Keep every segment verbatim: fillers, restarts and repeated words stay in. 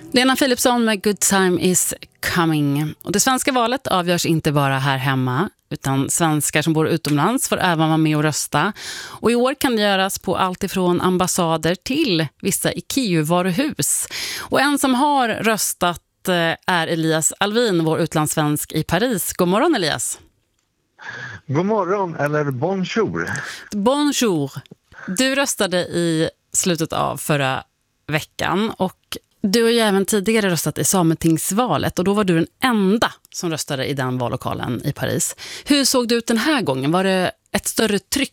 Lena Philipsson med Good Time is Coming. Och det svenska valet avgörs inte bara här hemma, utan svenskar som bor utomlands får även vara med och rösta. Och i år kan det göras på allt ifrån ambassader till vissa IKEA-varuhus. Och en som har röstat är Elias Alvin, vår utlandssvensk i Paris. God morgon, Elias. God morgon, eller bonjour. Bonjour. Du röstade i slutet av förra veckan och du har ju även tidigare röstat i sametingsvalet och då var du den enda som röstade i den vallokalen i Paris. Hur såg det ut den här gången? Var det ett större tryck?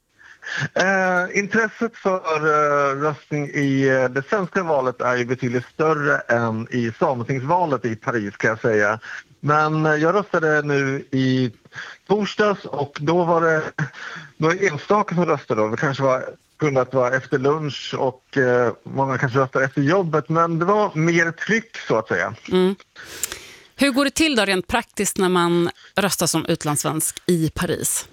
Eh, intresset för eh, röstning i eh, det svenska valet är ju betydligt större än i sametingsvalet i Paris, kan jag säga. Men eh, jag röstade nu i torsdags och då var det, då var det enstaka som röstade. Då. Det kanske var kunnat vara efter lunch och eh, många kanske röstade efter jobbet, men det var mer tryck så att säga. Mm. Hur går det till då rent praktiskt när man röstar som utlandssvensk i Paris?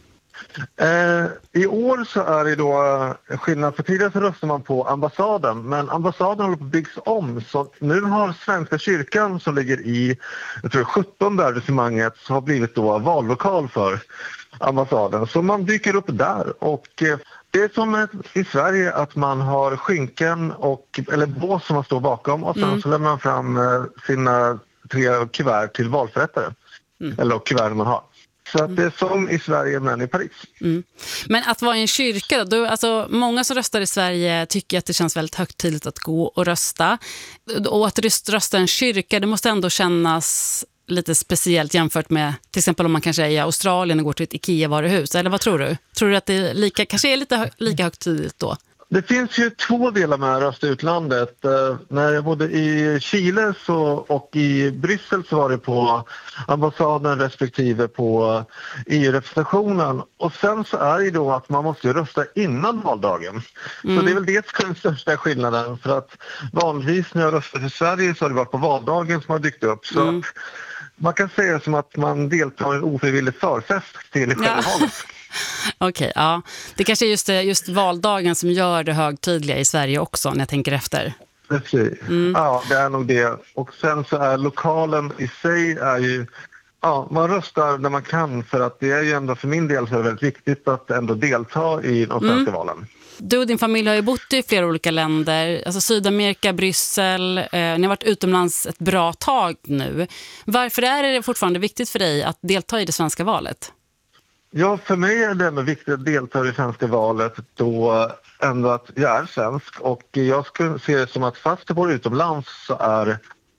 Eh, I år så är det då skillnad, för tidigare så röstar man på ambassaden, men ambassaden håller på att byggs om, så nu har Svenska kyrkan som ligger i jag tror sjuttonde arrangemanget så har blivit då vallokal för ambassaden, så man dyker upp där och eh, det är som i Sverige att man har skynken och, eller bås som man står bakom och sen mm. så lämnar man fram eh, sina tre kuvert till valförrättare mm. eller kuvert man har. Så att det är som i Sverige men i Paris. Mm. Men att vara i en kyrka då, då, alltså många som röstar i Sverige tycker att det känns väldigt högtidligt att gå och rösta. Och att rösta i en kyrka, det måste ändå kännas lite speciellt jämfört med till exempel om man kanske är i Australien och går till ett IKEA-varuhus. Eller vad tror du? Tror du att det är lika, kanske är lite lika högtidligt då? Det finns ju två delar med att rösta utlandet. Eh, när jag bodde i Chile så, och i Bryssel så var det på ambassaden respektive på E U-representationen. Och sen så är det då att man måste rösta innan valdagen. Mm. Så det är väl det som är den största skillnaden. För att vanligtvis när jag röstat i Sverige så har det varit på valdagen som har dykt upp. Så mm. man kan säga som att man deltar i en ofrivillig förfest till själva ja. valet. Okej, okay, ja. Det kanske är just, just valdagen som gör det högtidliga i Sverige också, när jag tänker efter. Precis. Mm. Ja, det är nog det. Och sen så är lokalen i sig är ju... Ja, man röstar när man kan, för att det är ju ändå för min del så är det väldigt viktigt att ändå delta i de svenska mm. valen. Du och din familj har ju bott i flera olika länder, alltså Sydamerika, Bryssel, eh, ni har varit utomlands ett bra tag nu. Varför är det fortfarande viktigt för dig att delta i det svenska valet? Ja, för mig är det ändå viktigt att delta i det svenska valet då ändå att jag är svensk. Och jag skulle se det som att fast jag bor utomlands så är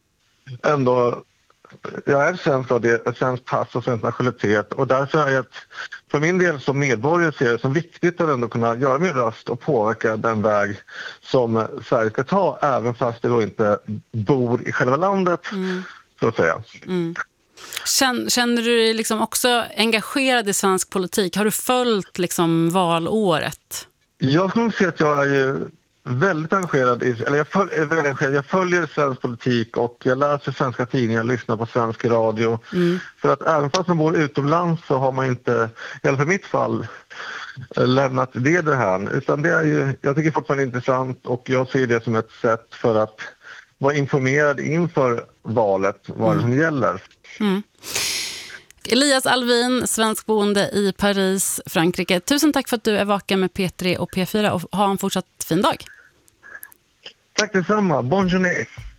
ändå... Jag är svensk och det är ett svenskt pass och svensk nationalitet. Och därför är jag för min del som medborgare ser det som viktigt att ändå kunna göra min röst och påverka den väg som Sverige ska ta. Även fast jag då inte bor i själva landet, mm. så att säga. Mm. Känner du dig liksom också engagerad i svensk politik? Har du följt liksom valåret? Jag skulle säga att jag är ju väldigt engagerad i, eller jag, följ, väldigt engagerad. Jag följer svensk politik och jag läser svenska tidningar, lyssnar på svensk radio. Mm. För att även fast man bor utomlands så har man inte, i alla fall i mitt fall, lämnat det det här. Utan det är ju, jag tycker fortfarande är intressant och jag ser det som ett sätt för att vara informerad inför valet, vad mm. det som gäller. Mm. Elias Alvin, svensk boende i Paris, Frankrike. Tusen tack för att du är vaken med P tre och P fyra och ha en fortsatt fin dag. Tack detsamma. Bonne journée.